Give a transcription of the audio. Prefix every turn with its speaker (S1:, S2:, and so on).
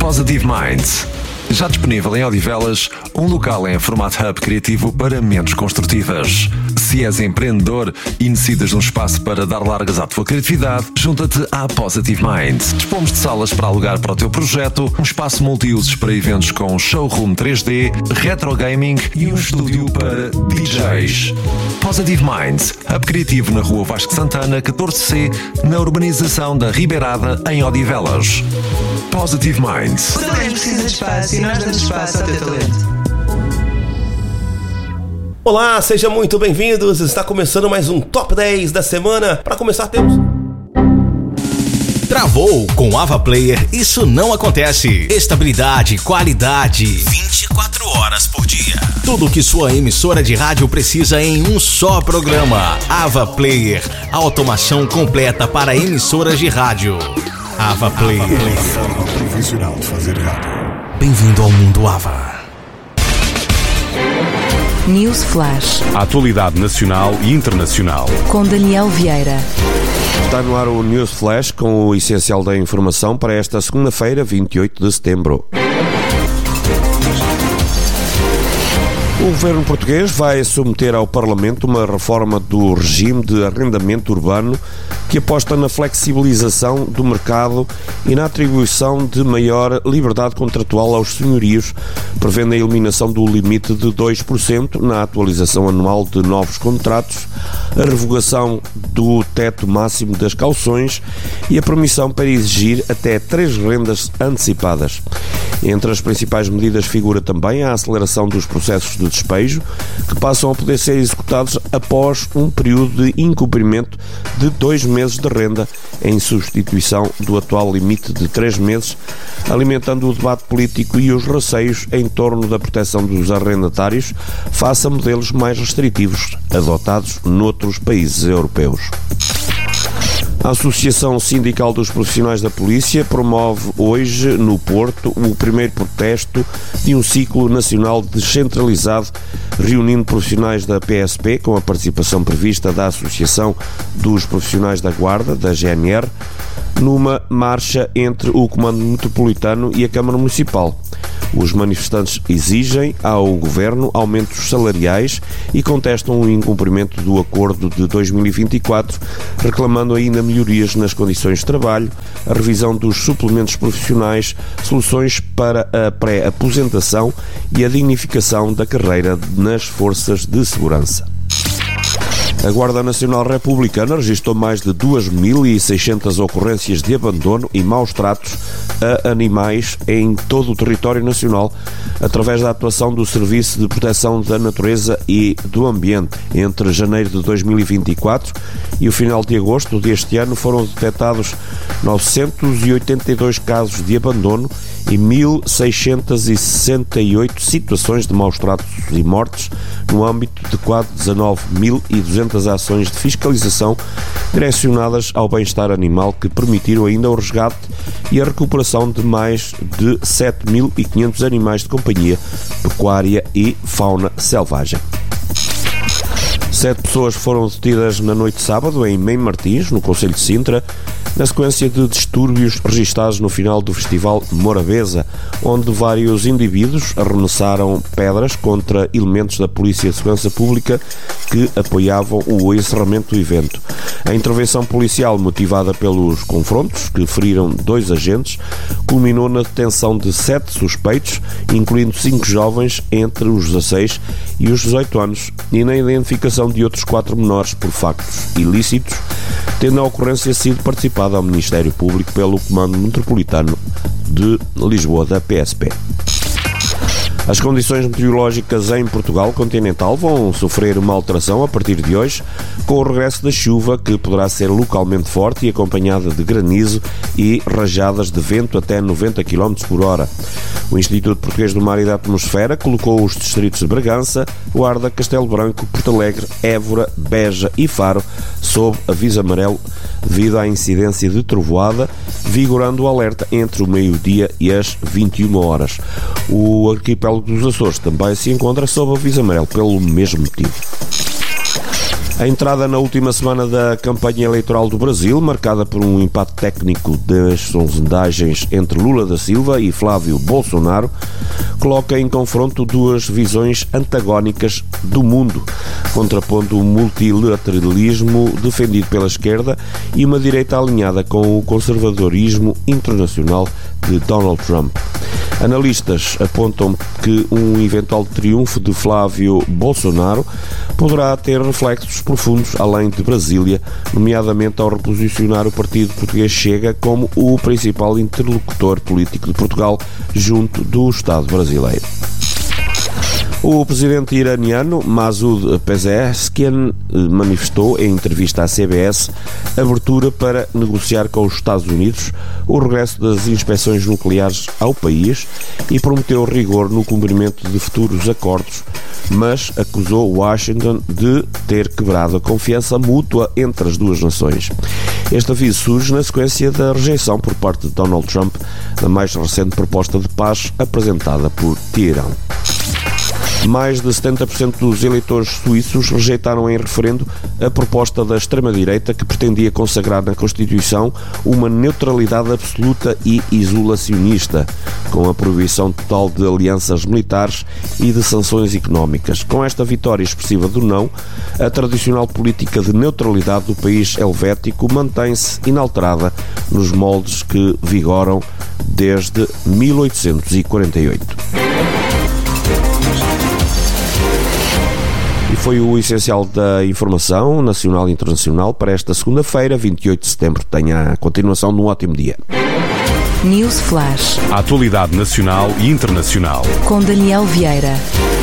S1: Positive Minds. Já disponível em Odivelas, um local em formato hub criativo para mentes construtivas. Se és empreendedor e necessitas de um espaço para dar largas à tua criatividade, junta-te à Positive Minds. Dispomos de salas para alugar para o teu projeto, um espaço multiusos para eventos com showroom 3D, retro gaming e um estúdio para DJs. Positive Minds, hub criativo na Rua Vasco Santana, 14C, na urbanização da Ribeirada, em Odivelas. Positive Minds.
S2: O talento precisa de espaço e nós damos espaço ao teu talento.
S3: Olá, sejam muito bem-vindos. Está começando mais um Top 10 da semana. Para começar, temos...
S4: Travou com Ava Player, isso não acontece. Estabilidade, qualidade, 24 horas por dia. Tudo que sua emissora de rádio precisa em um só programa. Ava Player, automação completa para emissoras de rádio. Ava Player.
S5: Forma profissional de fazer rádio.
S4: Bem-vindo ao mundo Ava.
S6: News Flash.
S5: A atualidade nacional e internacional.
S6: Com Daniel Vieira.
S3: Está no ar o News Flash com o essencial da informação para esta segunda-feira, 28 de setembro. O governo português vai submeter ao Parlamento uma reforma do regime de arrendamento urbano que aposta na flexibilização do mercado e na atribuição de maior liberdade contratual aos senhorios, prevendo a eliminação do limite de 2% na atualização anual de novos contratos, a revogação do teto máximo das cauções e a permissão para exigir até 3 rendas antecipadas. Entre as principais medidas figura também a aceleração dos processos de despejo, que passam a poder ser executados após um período de incumprimento de 2 meses de renda, em substituição do atual limite de 3 meses, alimentando o debate político e os receios em torno da proteção dos arrendatários face a modelos mais restritivos adotados noutros países europeus. A Associação Sindical dos Profissionais da Polícia promove hoje, no Porto, o primeiro protesto de um ciclo nacional descentralizado, reunindo profissionais da PSP, com a participação prevista da Associação dos Profissionais da Guarda, da GNR, numa marcha entre o Comando Metropolitano e a Câmara Municipal. Os manifestantes exigem ao Governo aumentos salariais e contestam o incumprimento do acordo de 2024, reclamando ainda melhorias nas condições de trabalho, a revisão dos suplementos profissionais, soluções para a pré-aposentação e a dignificação da carreira nas forças de segurança. A Guarda Nacional Republicana registrou mais de 2.600 ocorrências de abandono e maus tratos a animais em todo o território nacional, através da atuação do Serviço de Proteção da Natureza e do Ambiente. Entre janeiro de 2024 e o final de agosto deste ano foram detectados 982 casos de abandono e 1.668 situações de maus tratos e mortes, no âmbito de quase 19.200 ações de fiscalização direcionadas ao bem-estar animal, que permitiram ainda o resgate e a recuperação de mais de 7.500 animais de companhia, pecuária e fauna selvagem. 7 pessoas foram detidas na noite de sábado em Mem Martins, no concelho de Sintra, na sequência de distúrbios registados no final do Festival Morabeza, onde vários indivíduos arremessaram pedras contra elementos da Polícia de Segurança Pública que apoiavam o encerramento do evento. A intervenção policial, motivada pelos confrontos que feriram 2 agentes, culminou na detenção de 7 suspeitos, incluindo 5 jovens entre os 16 e os 18 anos, e na identificação de outros 4 menores por factos ilícitos, tendo a ocorrência sido participada ao Ministério Público pelo Comando Metropolitano de Lisboa da PSP. As condições meteorológicas em Portugal continental vão sofrer uma alteração a partir de hoje, com o regresso da chuva, que poderá ser localmente forte e acompanhada de granizo e rajadas de vento até 90 km por hora. O Instituto Português do Mar e da Atmosfera colocou os distritos de Bragança, Guarda, Castelo Branco, Porto Alegre, Évora, Beja e Faro sob aviso amarelo devido à incidência de trovoada, vigorando o alerta entre o meio-dia e as 21 horas. O arquipélago dos Açores também se encontra sob aviso amarelo pelo mesmo motivo. A entrada na última semana da campanha eleitoral do Brasil, marcada por um empate técnico das sondagens entre Lula da Silva e Flávio Bolsonaro, coloca em confronto duas visões antagónicas do mundo, contrapondo o multilateralismo defendido pela esquerda e uma direita alinhada com o conservadorismo internacional de Donald Trump. Analistas apontam que um eventual triunfo de Flávio Bolsonaro poderá ter reflexos profundos além de Brasília, nomeadamente ao reposicionar o Partido Português Chega como o principal interlocutor político de Portugal junto do Estado brasileiro. O presidente iraniano Masoud Pezeshkian manifestou em entrevista à CBS abertura para negociar com os Estados Unidos o regresso das inspeções nucleares ao país e prometeu rigor no cumprimento de futuros acordos, mas acusou Washington de ter quebrado a confiança mútua entre as duas nações. Este aviso surge na sequência da rejeição por parte de Donald Trump da mais recente proposta de paz apresentada por Teherão. Mais de 70% dos eleitores suíços rejeitaram em referendo a proposta da extrema-direita que pretendia consagrar na Constituição uma neutralidade absoluta e isolacionista, com a proibição total de alianças militares e de sanções económicas. Com esta vitória expressiva do não, a tradicional política de neutralidade do país helvético mantém-se inalterada nos moldes que vigoram desde 1848. E foi o essencial da informação nacional e internacional para esta segunda-feira, 28 de setembro. Tenha a continuação de um ótimo dia.
S6: News Flash.
S5: A atualidade nacional e internacional.
S6: Com Daniel Vieira.